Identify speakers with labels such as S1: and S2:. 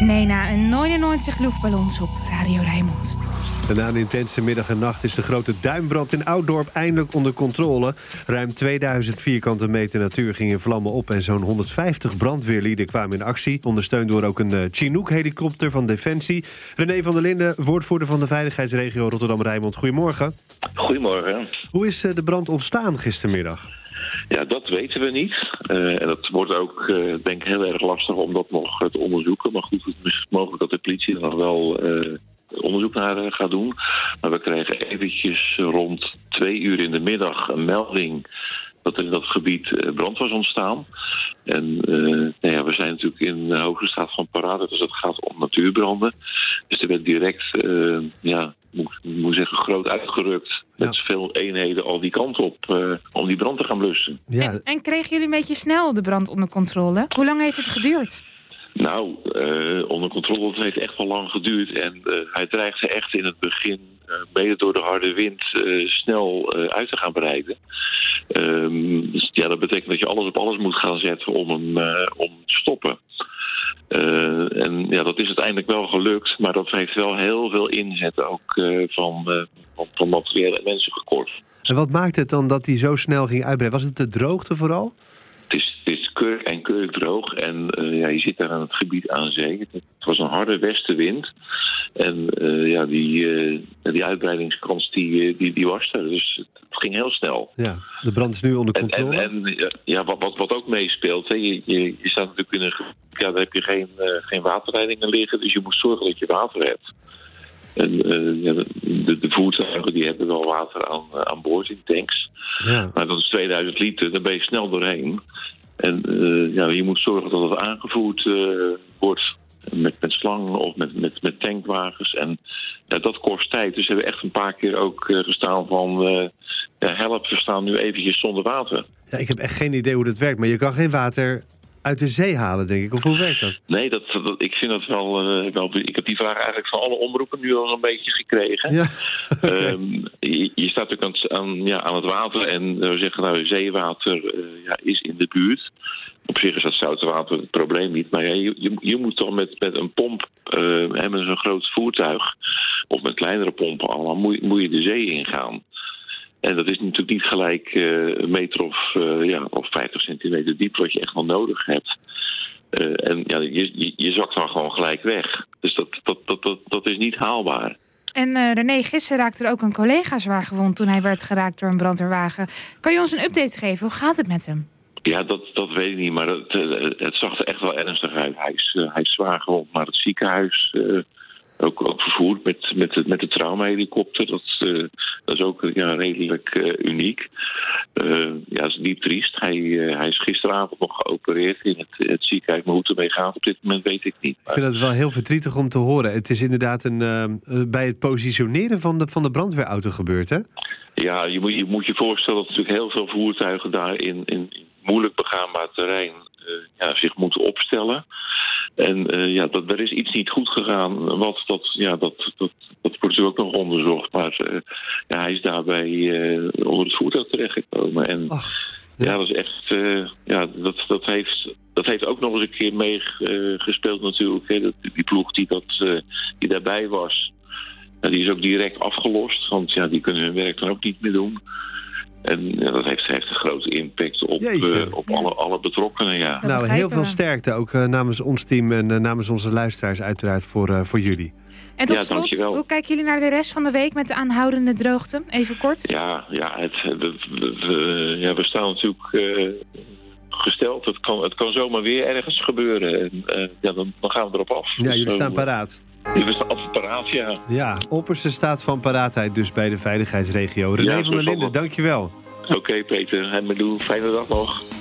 S1: Nena en 99 luchtballons op Radio Rijnmond.
S2: En na een intense middag en nacht is de grote duinbrand in Ouddorp eindelijk onder controle. Ruim 2000 vierkante meter natuur ging in vlammen op en zo'n 150 brandweerlieden kwamen in actie. Ondersteund door ook een Chinook-helikopter van Defensie. René van der Linden, woordvoerder van de veiligheidsregio Rotterdam-Rijnmond. Goedemorgen.
S3: Goedemorgen.
S2: Hoe is de brand ontstaan gistermiddag?
S3: Ja, dat weten we niet. En dat wordt ook, denk ik, heel erg lastig om dat nog te onderzoeken. Maar goed, het is mogelijk dat de politie er nog wel onderzoek naar gaat doen. Maar we kregen eventjes rond 2 uur in de middag een melding dat er in dat gebied brand was ontstaan. En we zijn natuurlijk in de hoge staat van parade, dus het gaat om natuurbranden. Dus er werd direct, moet zeggen, groot uitgerukt met veel eenheden al die kant op om die brand te gaan blussen.
S2: Ja.
S1: En kregen jullie een beetje snel de brand onder controle? Hoe lang heeft het geduurd?
S3: Nou, onder controle, het heeft echt wel lang geduurd. En hij dreigde echt in het begin, mede door de harde wind, snel uit te gaan breiden. Dus ja, dat betekent dat je alles op alles moet gaan zetten om hem te stoppen. En ja, dat is uiteindelijk wel gelukt, maar dat heeft wel heel veel inzet ook van materiële en mensen gekort.
S2: En wat maakt het dan dat hij zo snel ging uitbreiden? Was het de droogte vooral?
S3: Het is kurk en droog en je zit daar aan het gebied aan zee. Het was een harde westenwind en die uitbreidingskans die was er. Dus het ging heel snel.
S2: Ja, de brand is nu onder controle.
S3: Wat ook meespeelt, hè, je staat natuurlijk in een gebied, daar heb je geen waterleidingen liggen, dus je moet zorgen dat je water hebt. En de voertuigen die hebben wel water aan boord in tanks. Ja. Maar dat is 2000 liter, daar ben je snel doorheen. En je moet zorgen dat het aangevoerd wordt met slangen of met tankwagens. En dat kost tijd. Dus we hebben echt een paar keer ook gestaan van help, we staan nu eventjes zonder water.
S2: Ja, ik heb echt geen idee hoe dat werkt, maar je kan geen water uit de zee halen, denk ik. Of hoe werkt dat?
S3: Nee, ik vind dat wel... Ik heb die vraag eigenlijk van alle omroepen nu al een beetje gekregen. Ja. Okay. Je staat ook aan het water en we zeggen, zeewater is in de buurt. Op zich is dat zoute water het probleem niet. Maar je moet dan met een pomp, met zo'n groot voertuig, of met kleinere pompen allemaal, moet je de zee ingaan. En dat is natuurlijk niet gelijk een meter of 50 centimeter diep wat je echt wel nodig hebt. Je zakt dan gewoon gelijk weg. Dus dat is niet haalbaar.
S1: En René, gisteren raakte er ook een collega zwaar gewond toen hij werd geraakt door een brandweerwagen. Kan je ons een update geven? Hoe gaat het met hem? Ja,
S3: dat weet ik niet, maar het zag er echt wel ernstig uit. Hij is zwaar gewond naar het ziekenhuis. Ook vervoerd met de traumahelikopter. Dat is ook redelijk uniek. Het is diep triest. Hij is gisteravond nog geopereerd in het ziekenhuis. Maar hoe het ermee gaat op dit moment weet ik niet.
S2: Ik vind het wel heel verdrietig om te horen. Het is inderdaad bij het positioneren van de brandweerauto gebeurd, hè? Ja,
S3: je moet je voorstellen dat natuurlijk heel veel voertuigen daar in moeilijk begaanbaar terrein zich moeten opstellen. En er is iets niet goed gegaan. Dat wordt natuurlijk ook nog onderzocht. Maar hij is daarbij onder het voertuig terechtgekomen. En dat is echt... Dat heeft ook nog eens een keer meegespeeld natuurlijk. Hè. Die ploeg die daarbij was, die is ook direct afgelost. Want die kunnen hun werk dan ook niet meer doen. En dat heeft een grote impact op alle betrokkenen, ja.
S2: Nou, heel veel sterkte, ook namens ons team en namens onze luisteraars uiteraard voor jullie.
S1: En tot slot, dankjewel. Hoe kijken jullie naar de rest van de week met de aanhoudende droogte? Even kort.
S3: We staan natuurlijk gesteld. Het kan zomaar weer ergens gebeuren. En dan gaan we erop af.
S2: Ja, jullie staan paraat.
S3: We staan paraat, ja.
S2: Ja, opperste staat van paraatheid dus bij de veiligheidsregio. René van der Linden, dankjewel.
S3: Oké, Peter. En bedoel, fijne dag nog.